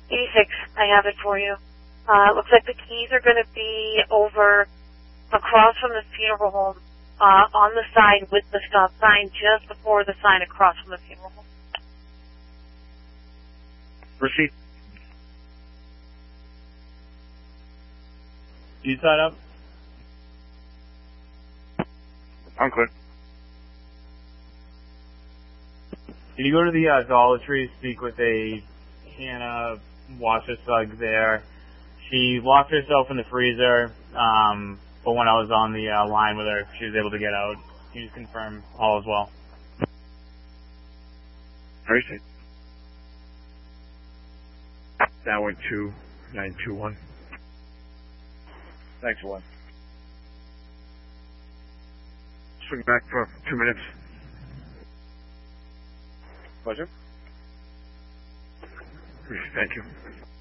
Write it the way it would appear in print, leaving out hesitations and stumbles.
86, I have it for you. It looks like the keys are going to be over across from the funeral home, on the side with the stop sign, just before the sign across from the funeral home. Proceed. You side up? I'm clear. Can you go to the Dollar Tree, speak with a Hannah Wassersug there? She locked herself in the freezer, but when I was on the line with her, she was able to get out. Can you just confirm all as well? Proceed. That went to 921. Thanks, One. Swing back for 2 minutes. Pleasure. Thank you.